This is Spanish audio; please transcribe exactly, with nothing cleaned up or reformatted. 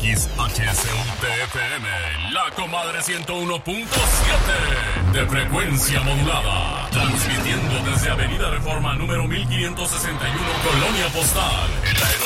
X H C U T F M, La Comadre ciento uno punto siete de frecuencia modulada, transmitiendo desde Avenida Reforma número mil quinientos sesenta y uno, Colonia Postal, en la